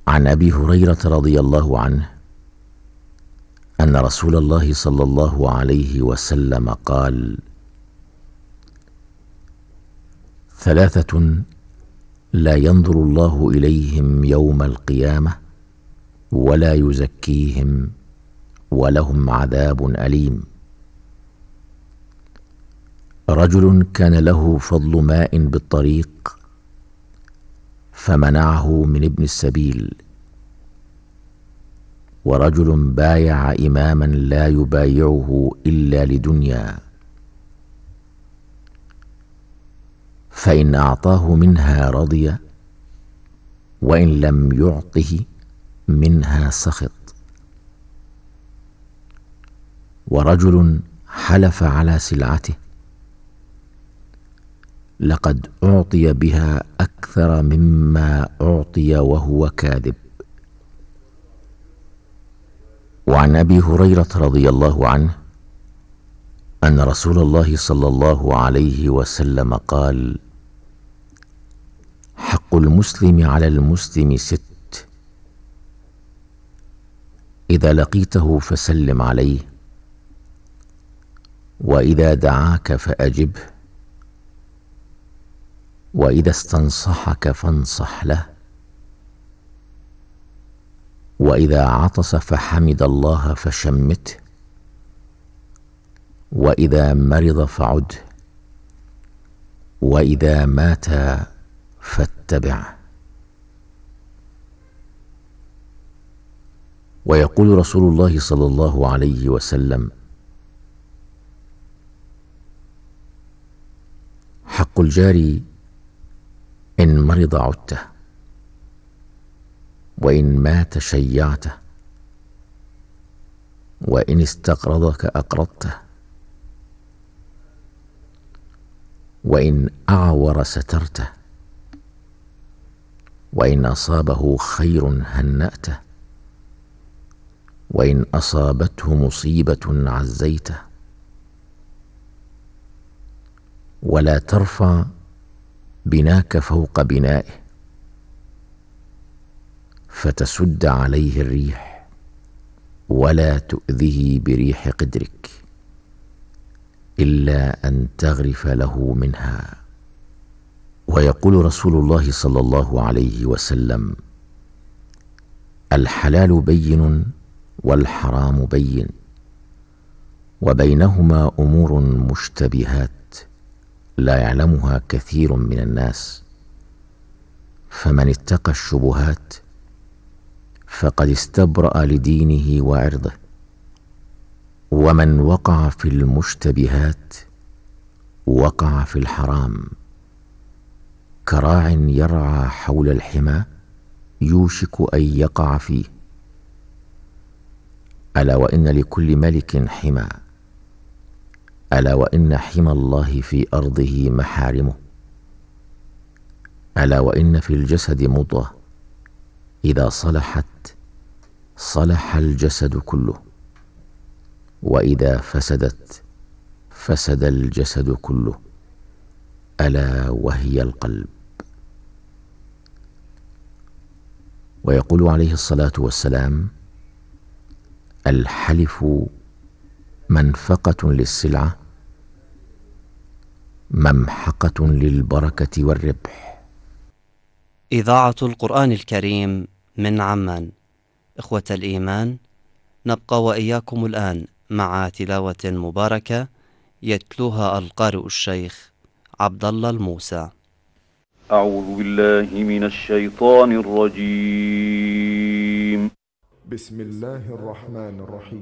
عن أبي هريرة رضي الله عنه أن رسول الله صلى الله عليه وسلم قال: ثلاثة لا ينظر الله إليهم يوم القيامة ولا يزكيهم ولهم عذاب أليم: رجل كان له فضل ماء بالطريق فمنعه من ابن السبيل، ورجل بايع إماما لا يبايعه إلا لدنيا، فإن أعطاه منها رضي وإن لم يعطه منها سخط، ورجل حلف على سلعته لقد أعطي بها أكثر مما أعطي وهو كاذب. وعن أبي هريرة رضي الله عنه أن رسول الله صلى الله عليه وسلم قال: حق المسلم على المسلم 6: إذا لقيته فسلم عليه، وإذا دعاك فأجبه، وإذا استنصحك فانصح له، وإذا عطس فحمد الله فشمته، وإذا مرض فعده، وإذا مات فاتبعه. ويقول رسول الله صلى الله عليه وسلم: حق الجار إن مرض عدته، وإن مات شيعته، وإن استقرضك أقرضته، وإن أعور سترته، وإن أصابه خير هنأته، وإن أصابته مصيبة عزيته. ولا ترفع بناك فوق بنائه فتسد عليه الريح، ولا تؤذه بريح قدرك إلا أن تغرف له منها. ويقول رسول الله صلى الله عليه وسلم: الحلال بين والحرام بين، وبينهما أمور مشتبهات لا يعلمها كثير من الناس، فمن اتقى الشبهات فقد استبرأ لدينه وعرضه، ومن وقع في المشتبهات وقع في الحرام، كراع يرعى حول الحمى يوشك أن يقع فيه. ألا وإن لكل ملك حمى، ألا وإن حمى الله في أرضه محارمه، ألا وإن في الجسد مضغة إذا صلحت صلح الجسد كله، وإذا فسدت فسد الجسد كله، ألا وهي القلب. ويقول عليه الصلاة والسلام: الحلف منفقة للسلعة، ممحقة للبركة والربح. إذاعة القرآن الكريم من عمان. إخوة الإيمان، نبقى وإياكم الآن مع تلاوة مباركة يتلوها القارئ الشيخ عبد الله الموسى. أعوذ بالله من الشيطان الرجيم. بسم الله الرحمن الرحيم.